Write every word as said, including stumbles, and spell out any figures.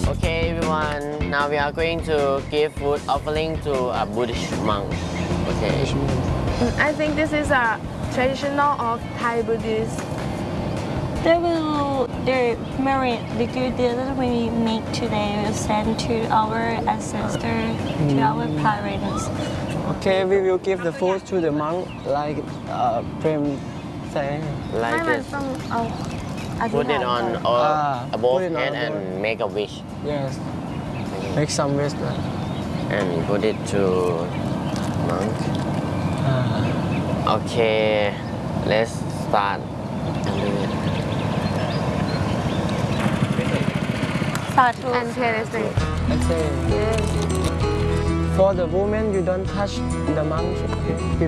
Okay, everyone. Now we are going to give food offering to a Buddhist monk. Okay. I think this is a traditional of Thai Buddhist. They will, the merit, the good deed that we make today will send to our ancestors, to our parents. Okay, we will give the food to the monk like uh, Prem say. ไม่ Like มัน this. ต้องเอาอธิษ Put ฐาน it ก่อน on or Ah, above put it on head above. and make a wish. Yes. Make some wish. And put it to monk. Ah. Okay, let's start and do it. สาธุ and carelessly Okay. For the woman, you don't touch the monk. Okay?